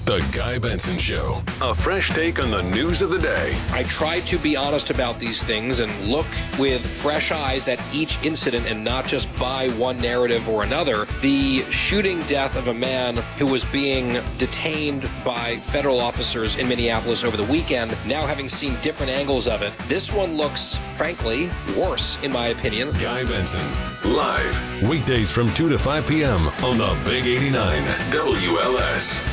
The Guy Benson Show. A fresh take on the news of the day. I try to be honest about these things and look with fresh eyes at each incident and not just buy one narrative or another. The shooting death of a man who was being detained by federal officers in Minneapolis over the weekend, now having seen different angles of it, this one looks, frankly, worse, in my opinion. Guy Benson, live, weekdays from 2 to 5 p.m. on the Big 89 WLS.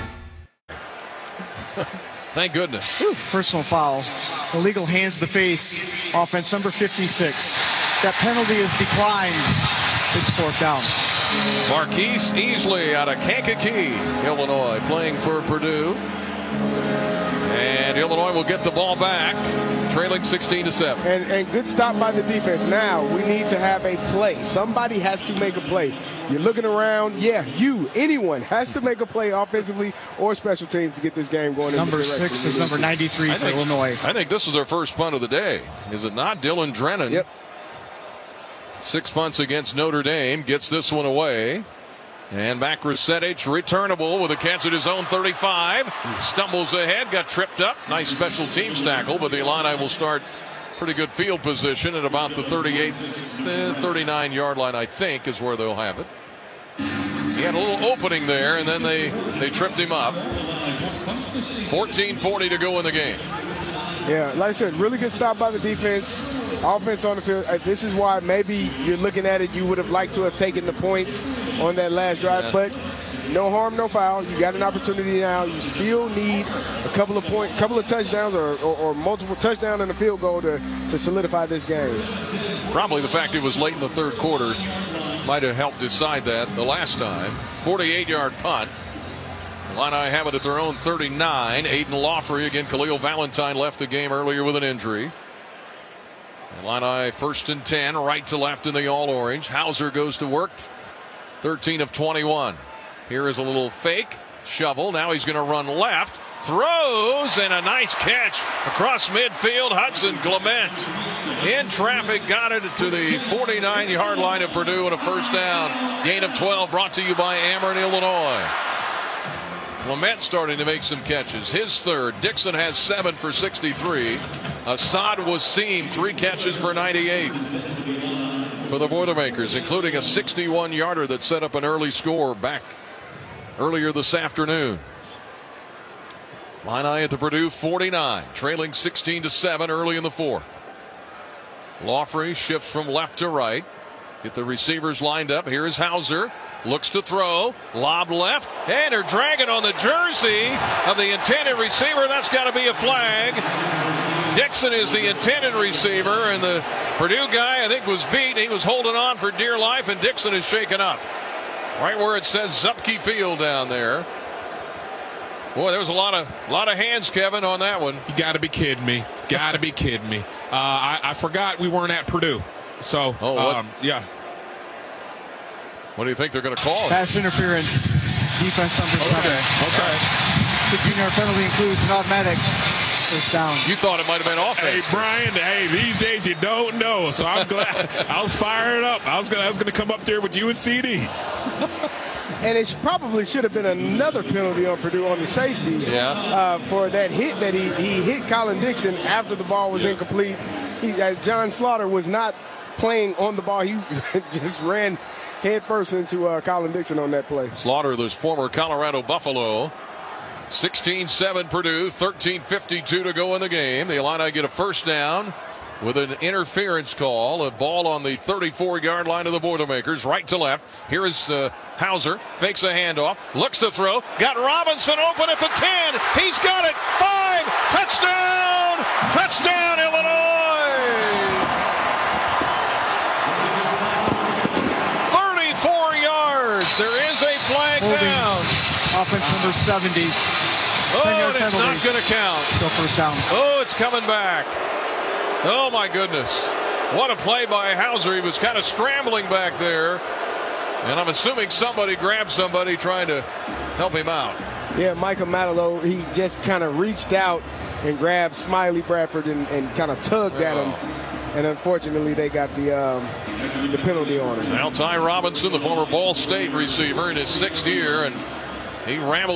Thank goodness. Personal foul. Illegal hands to the face. Offense number 56. That penalty is declined. It's fourth down. Marquise Easley out of Kankakee, Illinois, playing for Purdue. And Illinois will get the ball back, trailing 16-7. And good stop by the defense. Now we need to have a play. Somebody has to make a play. You're looking around. Yeah, anyone has to make a play offensively or special teams to get this game going. Number 6 is number 93 for Illinois. I think this is their first punt of the day. Is it not? Dylan Drennan. Yep. 6 punts against Notre Dame. Gets this one away. And back Rusetić, returnable with a catch at his own 35. Stumbles ahead, got tripped up. Nice special teams tackle, but the Illini will start pretty good field position at about the 38, 39-yard line, I think, is where they'll have it. He had a little opening there, and then they tripped him up. 14:40 to go in the game. Yeah, like I said, really good stop by the defense. Offense on the field. This is why maybe you're looking at it. You would have liked to have taken the points on that last drive, but no harm, no foul. You got an opportunity now. You still need a couple of touchdowns or multiple touchdowns and a field goal to solidify this game. Probably the fact it was late in the third quarter might have helped decide that the last time. 48-yard punt. Illini have it at their own 39. Aiden Lawfrey, again, Khalil Valentine left the game earlier with an injury. Illini 1st and 10, right to left in the all-orange. Hauser goes to work, 13 of 21. Here is a little fake shovel. Now he's going to run left, throws, and a nice catch across midfield. Hudson Clement in traffic, got it to the 49-yard line of Purdue and a first down. Gain of 12 brought to you by Ameren, Illinois. Clement starting to make some catches. His third. Dixon has 7 for 63. Assad Wasim 3 catches for 98 for the Boilermakers, including a 61-yarder that set up an early score back earlier this afternoon. Illini at the Purdue 49, trailing 16-7 early in the fourth. Lawfrey shifts from left to right. Get the receivers lined up. Here is Hauser. Looks to throw, lob left, and they're dragging on the jersey of the intended receiver. That's got to be a flag. Dixon is the intended receiver, and the Purdue guy, I think, was beat. He was holding on for dear life, and Dixon is shaken up. Right where it says Zupke Field down there. Boy, there was a lot of hands, Kevin, on that one. You got to be kidding me. Got to be kidding me. I forgot we weren't at Purdue. So, yeah. What do you think they're going to call it? Pass interference. Defense number 7. Okay. 15-yard penalty includes an automatic first down. You thought it might have been offense. Hey, Brian, these days you don't know. So I'm glad. I was firing up. I was going to come up there with you and CD. And it probably should have been another penalty on Purdue on the safety for that hit that he hit Colin Dixon after the ball was incomplete. John Slaughter was not playing on the ball. He just ran head first into Colin Dixon on that play. Slaughter, this former Colorado Buffalo. 16-7 Purdue, 13:52 to go in the game. The Illini get a first down with an interference call. A ball on the 34-yard line of the Boilermakers, right to left. Here is Hauser, fakes a handoff, looks to throw, got Robinson open at the 10. He's got it. 5, touchdown! Touchdown, Illinois! 34 yards. There is a flag down. Offense number 70. Oh, and it's not going to count. Still first down. Oh, it's coming back. Oh, my goodness. What a play by Hauser. He was kind of scrambling back there. And I'm assuming somebody grabbed somebody trying to help him out. Yeah, Micah Matalo, he just kind of reached out and grabbed Smiley Bradford and kind of tugged at him. And unfortunately, they got the penalty on him. Now, Ty Robinson, the former Ball State receiver in his 6th year, and he rambled